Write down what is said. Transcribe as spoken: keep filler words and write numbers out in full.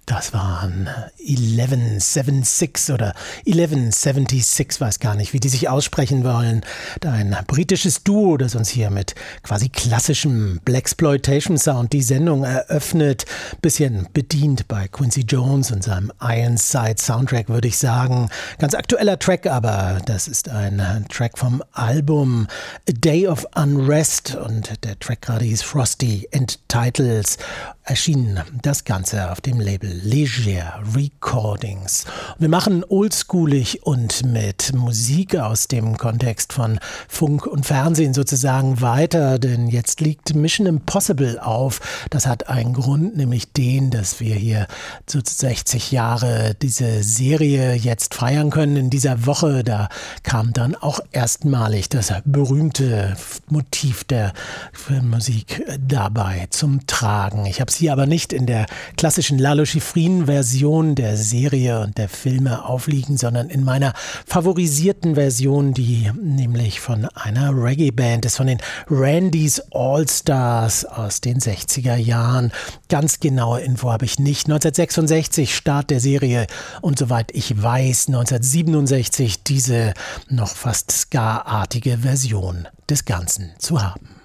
Das waren eleven seventy-six oder eleven seventy-six, weiß gar nicht, wie die sich aussprechen wollen. Ein britisches Duo, das uns hier mit quasi klassischem Blaxploitation-Sound die Sendung eröffnet. Bisschen bedient bei Quincy Jones und seinem Ironside-Soundtrack, würde ich sagen. Ganz aktueller Track, aber das ist ein Track vom Album A Day of Unrest und der Track gerade hieß Frosty and Titles. Erschien das Ganze auf dem Label Leger Recordings. Wir machen oldschoolig und mit Musik aus dem Kontext von Funk und Fernsehen sozusagen weiter, denn jetzt liegt Mission Impossible auf. Das hat einen Grund, nämlich den, dass wir hier so sechzig Jahre diese Serie jetzt feiern können. In dieser Woche, da kam dann auch erstmalig das berühmte Motiv der Filmmusik dabei zum Tragen. Ich habe es hier aber nicht in der klassischen Lalo Schifrin-Version der Serie und der Filme aufliegen, sondern in meiner favorisierten Version, die nämlich von einer Reggae-Band ist, von den Randys All-Stars aus den sechziger Jahren. Ganz genaue Info habe ich nicht. neunzehnhundertsechsundsechzig Start der Serie und soweit ich weiß, neunzehnhundertsiebenundsechzig diese noch fast Ska-artige Version des Ganzen zu haben.